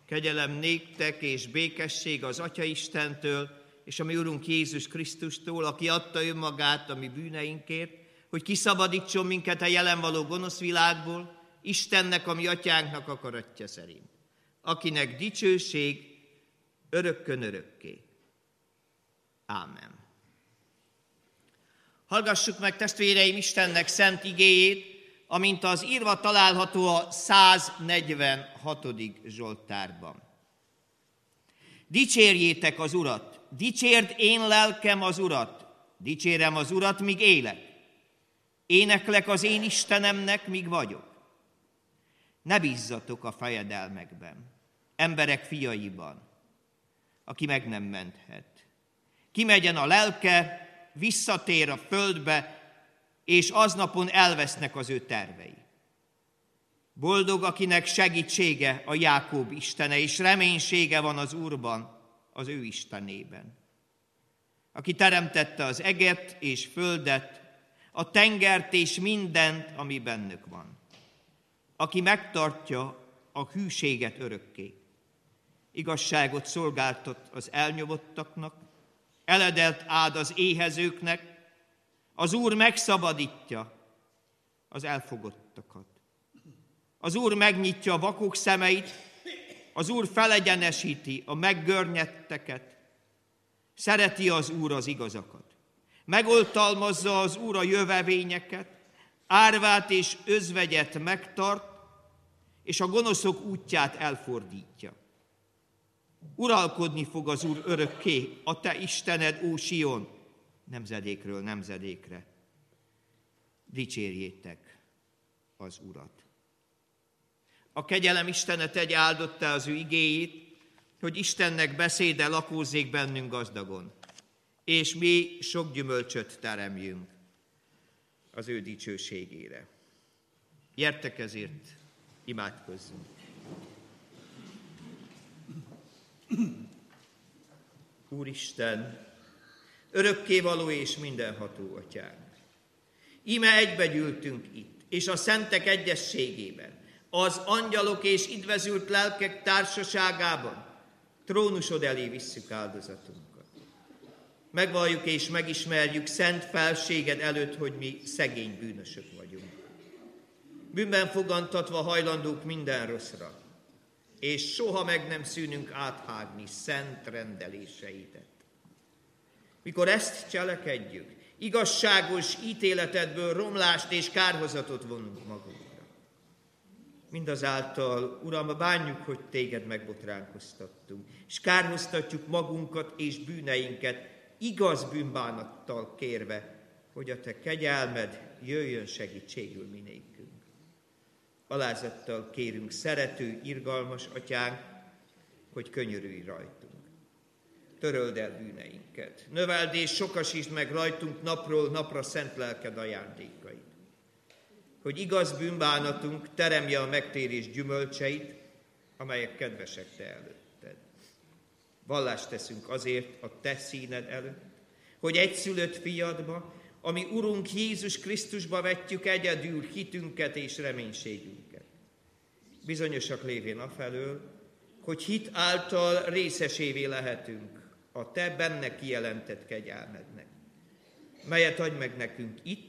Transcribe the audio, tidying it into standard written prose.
Kegyelem néktek és békesség az Atya Istentől, és a mi Urunk Jézus Krisztustól, aki adta önmagát a mi bűneinkért, hogy kiszabadítson minket a jelen való gonosz világból, Istennek, a mi atyánknak akaratja szerint, akinek dicsőség örökkön örökké. Ámen. Hallgassuk meg, testvéreim, Istennek szent igéjét, amint az írva található a 146. Zsoltárban. Dicsérjétek az Urat, dicsérd én lelkem az Urat, dicsérem az Urat, míg élek. Éneklek az én Istenemnek, míg vagyok. Ne bízzatok a fejedelmekben, emberek fiaiban, aki meg nem menthet. Kimegyen a lelke, visszatér a földbe, és aznapon elvesznek az ő tervei. Boldog, akinek segítsége a Jákob Istene, és reménysége van az Úrban, az ő Istenében. Aki teremtette az eget és földet, a tengert és mindent, ami bennük van. Aki megtartja a hűséget örökké. Igazságot szolgáltat az elnyomottaknak, eledelt áld az éhezőknek, az Úr megszabadítja az elfogottakat. Az Úr megnyitja a vakok szemeit, az Úr felegyenesíti a meggörnyetteket, szereti az Úr az igazakat. Megoltalmazza az Úr a jövevényeket, árvát és özvegyet megtart, és a gonoszok útját elfordítja. Uralkodni fog az Úr örökké, a te Istened, ó Sion, nemzedékről nemzedékre. Dicsérjétek az Urat. A kegyelem Istene tegye áldottá az ő igéjét, hogy Istennek beszéde lakózzék bennünk gazdagon, és mi sok gyümölcsöt teremjünk az ő dicsőségére. Gyertek ezért, imádkozzunk. Úristen, örökkévaló és mindenható Atyánk, íme egybegyűltünk itt, és a szentek egyességében, az angyalok és idvezült lelkek társaságában trónusod elé visszük áldozatunkat. Megvalljuk és megismerjük szent felséged előtt, hogy mi szegény bűnösök vagyunk. Bűnben fogantatva hajlandók minden rosszra, és soha meg nem szűnünk áthágni szent rendeléseidet. Mikor ezt cselekedjük, igazságos ítéletedből romlást és kárhozatot vonunk magunkra. Mindazáltal, Uram, bánjuk, hogy téged megbotránkoztattunk, és kárhoztatjuk magunkat és bűneinket, igaz bűnbánattal kérve, hogy a te kegyelmed jöjjön segítségül minékünk. Alázattal kérünk, szerető, irgalmas Atyánk, hogy könyörülj rajtunk. Töröld el bűneinket, növeld és sokasítsd meg rajtunk napról napra szent lelked ajándékait, hogy igaz bűnbánatunk teremje a megtérés gyümölcseit, amelyek kedvesek te előtted. Vallást teszünk azért a te színed előtt, hogy egyszülött fiadba, ami Urunk Jézus Krisztusba vetjük egyedül hitünket és reménységünket. Bizonyosak lévén afelől, hogy hit által részesévé lehetünk a te benne kijelentett kegyelmednek, melyet adj meg nekünk itt